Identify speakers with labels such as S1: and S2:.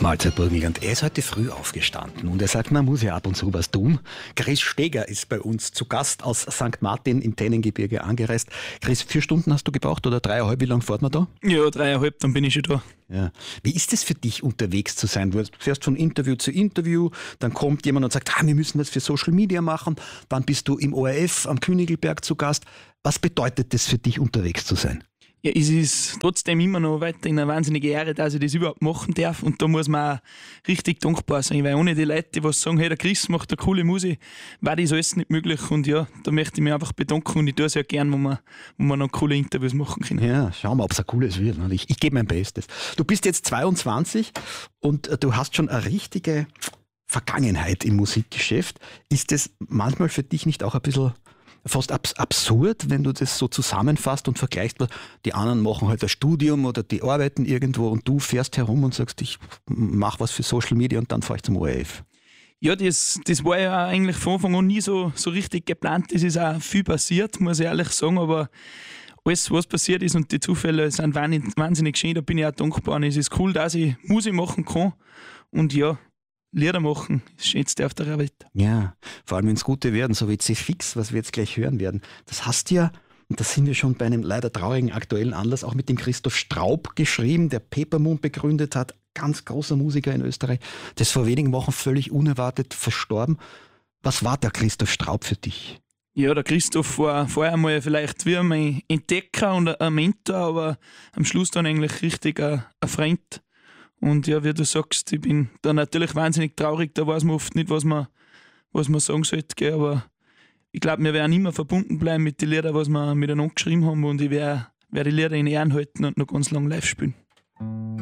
S1: Mahlzeit Burgenland. Er ist heute früh aufgestanden und er sagt, man muss ja ab und zu was tun. Chris Steger ist bei uns zu Gast aus St. Martin im Tennengebirge angereist. Chris, 4 Stunden hast du gebraucht oder 3,5? Wie lange fährt man da?
S2: Ja, 3,5, dann bin ich schon da.
S1: Ja. Wie ist es für dich, unterwegs zu sein? Du fährst von Interview zu Interview, dann kommt jemand und sagt, wir müssen das für Social Media machen, dann bist du im ORF am Königelberg zu Gast. Was bedeutet das für dich, unterwegs zu sein?
S2: Ja, es ist trotzdem immer noch weiterhin eine wahnsinnige Ehre, dass ich das überhaupt machen darf. Und da muss man auch richtig dankbar sein, weil ohne die Leute, die was sagen, hey, der Chris macht eine coole Musik, war das alles nicht möglich. Und ja, da möchte ich mich einfach bedanken und ich tue es ja gern, wo wir noch coole Interviews machen können.
S1: Ja, schauen wir, ob es ein cooles wird. Ich gebe mein Bestes. Du bist jetzt 22 und du hast schon eine richtige Vergangenheit im Musikgeschäft. Ist das manchmal für dich nicht auch ein bisschen fast absurd, wenn du das so zusammenfasst und vergleichst? Die anderen machen halt ein Studium oder die arbeiten irgendwo und du fährst herum und sagst, ich mache was für Social Media und dann fahre ich zum ORF.
S2: Ja, das war ja eigentlich von Anfang an nie so richtig geplant. Es ist auch viel passiert, muss ich ehrlich sagen, aber alles, was passiert ist und die Zufälle sind wahnsinnig schön, da bin ich auch dankbar. Und es ist cool, dass ich Musik machen kann und ja, Lieder machen, das Schönste auf der Welt.
S1: Ja, vor allem ins Gute werden, so wie C-Fix, was wir jetzt gleich hören werden. Das hast du ja, und da sind wir schon bei einem leider traurigen aktuellen Anlass, auch mit dem Christoph Straub geschrieben, der Peppermund begründet hat, ganz großer Musiker in Österreich, der ist vor wenigen Wochen völlig unerwartet verstorben. Was war der Christoph Straub für dich?
S2: Ja, der Christoph war vorher mal vielleicht wie mein Entdecker und ein Mentor, aber am Schluss dann eigentlich richtig ein Freund. Und ja, wie du sagst, ich bin da natürlich wahnsinnig traurig, da weiß man oft nicht, was man sagen sollte, gell? Aber ich glaube, wir werden immer verbunden bleiben mit den Liedern, was wir miteinander geschrieben haben, und ich werde die Lieder in Ehren halten und noch ganz lange live spielen.